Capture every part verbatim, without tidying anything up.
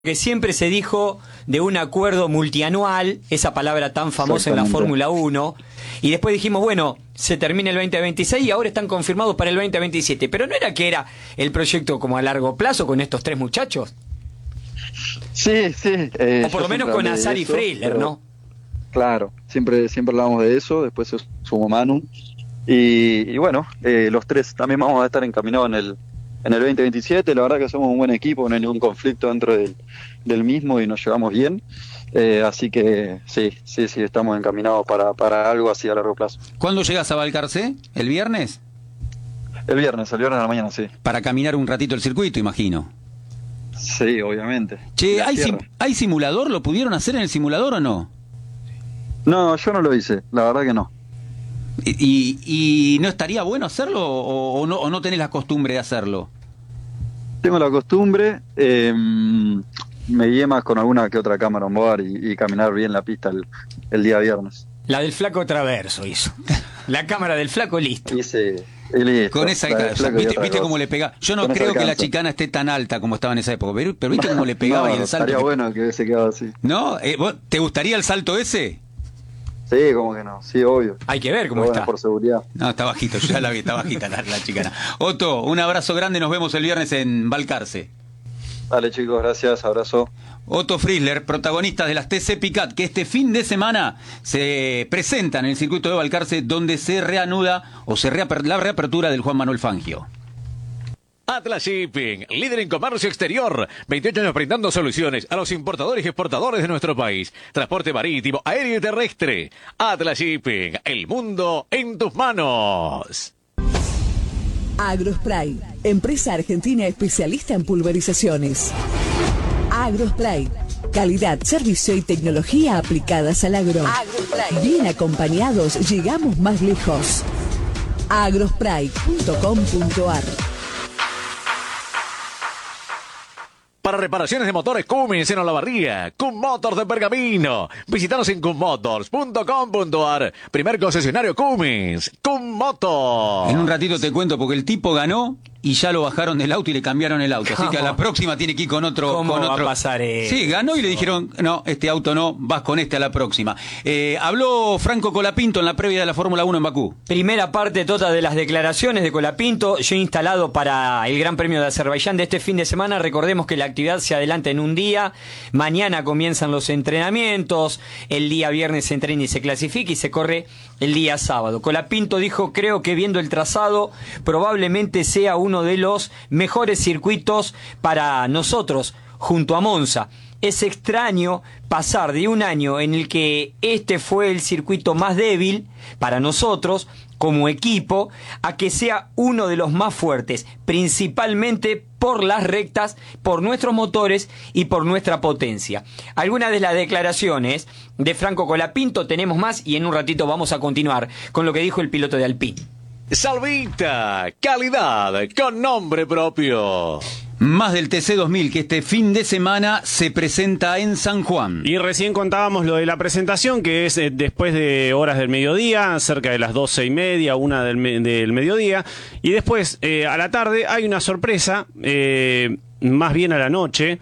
Que siempre se dijo de un acuerdo multianual, esa palabra tan famosa en la Fórmula uno, y después dijimos, bueno, se termina el veinte veintiséis y ahora están confirmados para el veinte veintisiete, pero no era que era el proyecto como a largo plazo con estos tres muchachos. Sí, sí. Eh, o por lo menos con Azar y Freisler, ¿no? Claro, siempre siempre hablamos de eso, después se sumó Manu, y, y bueno, eh, los tres también vamos a estar encaminados en el En el veinte veintisiete. La verdad que somos un buen equipo, no hay ningún conflicto dentro del, del mismo y nos llevamos bien. Eh, así que sí, sí, sí, estamos encaminados para, para algo así a largo plazo. ¿Cuándo llegas a Balcarce? ¿El viernes? El viernes, el viernes de la mañana, sí. Para caminar un ratito el circuito, imagino. Sí, obviamente. Che, ¿hay, sim ¿hay simulador? ¿Lo pudieron hacer en el simulador o no? No, yo no lo hice, la verdad que no. ¿Y, y, y no estaría bueno hacerlo o, o, no, o no tenés la costumbre de hacerlo? Tengo la costumbre, eh, me guié más con alguna que otra cámara on board y, y caminar bien la pista el, el día viernes. La del flaco Traverso hizo. La cámara del flaco, listo. Hice, listo. Con esa, o sea, ¿viste, viste cómo le pega? Yo no creo que la chicana esté tan alta como estaba en esa época, pero, pero viste cómo le pegaba no, y el salto. Estaría que... bueno que hubiese quedado así. ¿No? Eh, ¿Te gustaría el salto ese? Sí, como que no, sí, obvio. Hay que ver cómo Pero está. Bueno, por seguridad. No, está bajito, yo ya la vi, está bajita la, la chicana. Otto, un abrazo grande, nos vemos el viernes en Balcarce. Dale chicos, gracias, abrazo. Otto Freisler, protagonista de las T C Picat, que este fin de semana se presentan en el circuito de Balcarce, donde se reanuda o se reaper, la reapertura del Juan Manuel Fangio. Atlas Shipping, líder en comercio exterior, veintiocho años brindando soluciones a los importadores y exportadores de nuestro país. Transporte marítimo, aéreo y terrestre. Atlas Shipping, el mundo en tus manos. Agrospray, empresa argentina especialista en pulverizaciones. Agrospray, calidad, servicio y tecnología aplicadas al agro. Agrospray. Bien acompañados, llegamos más lejos. agrospray punto com punto ar. Para reparaciones de motores Cummins en Olavarría, Cum Motors de Pergamino. Visítanos en cum motors punto com punto ar. Primer concesionario Cummins, Cum Motors. En un ratito te cuento porque el tipo ganó y ya lo bajaron del auto y le cambiaron el auto. Así que a la próxima tiene que ir con otro. ¿Cómo con va otro... a pasar eso? Sí, ganó y le dijeron, no, este auto no, vas con este a la próxima. Eh, habló Franco Colapinto en la previa de la Fórmula uno en Bakú. Primera parte toda de las declaraciones de Colapinto, yo instalado para el Gran Premio de Azerbaiyán de este fin de semana. Recordemos que la actividad se adelanta en un día, mañana comienzan los entrenamientos, el día viernes se entrena y se clasifica y se corre el día sábado. Colapinto dijo, creo que viendo el trazado probablemente sea uno de los mejores circuitos para nosotros junto a Monza. Es extraño pasar de un año en el que este fue el circuito más débil para nosotros como equipo a que sea uno de los más fuertes, principalmente por las rectas, por nuestros motores y por nuestra potencia. Algunas de las declaraciones de Franco Colapinto, tenemos más y en un ratito vamos a continuar con lo que dijo el piloto de Alpine. Salvita, calidad con nombre propio. Más del T C dos mil que este fin de semana se presenta en San Juan. Y recién contábamos lo de la presentación, que es eh, después de horas del mediodía, cerca de las doce y media, una del, me del mediodía. Y después, eh, a la tarde, hay una sorpresa, eh, más bien a la noche,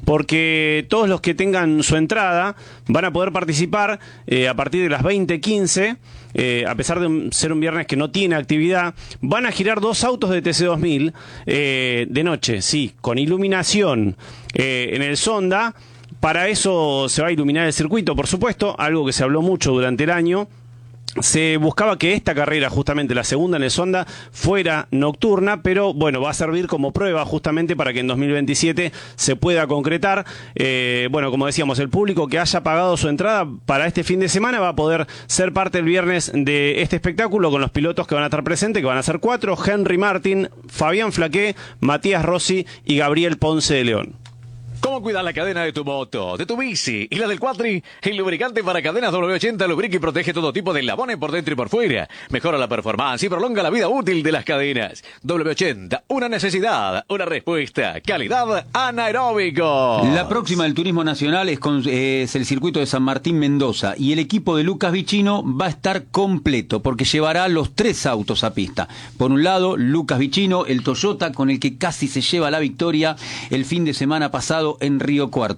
porque todos los que tengan su entrada van a poder participar eh, a partir de las veinte quince. Eh, a pesar de ser un viernes que no tiene actividad, van a girar dos autos de T C dos mil eh, de noche, sí, con iluminación eh, en el Sonda. Para eso se va a iluminar el circuito, por supuesto, algo que se habló mucho durante el año. Se buscaba que esta carrera, justamente la segunda en el Sonda, fuera nocturna, pero bueno, va a servir como prueba justamente para que en dos mil veintisiete se pueda concretar. Eh, bueno, como decíamos, el público que haya pagado su entrada para este fin de semana va a poder ser parte el viernes de este espectáculo con los pilotos que van a estar presentes, que van a ser cuatro: Henry Martin, Fabián Flaqué, Matías Rossi y Gabriel Ponce de León. ¿Cómo cuidar la cadena de tu moto, de tu bici y la del cuatri? El lubricante para cadenas doble ochenta lubrica y protege todo tipo de eslabones por dentro y por fuera. Mejora la performance y prolonga la vida útil de las cadenas. doble ochenta, una necesidad, una respuesta. Calidad anaeróbico. La próxima del Turismo Nacional es, con, es el circuito de San Martín Mendoza y el equipo de Lucas Vicino va a estar completo porque llevará los tres autos a pista. Por un lado, Lucas Vicino, el Toyota con el que casi se lleva la victoria el fin de semana pasado ubicado en Río Cuarto.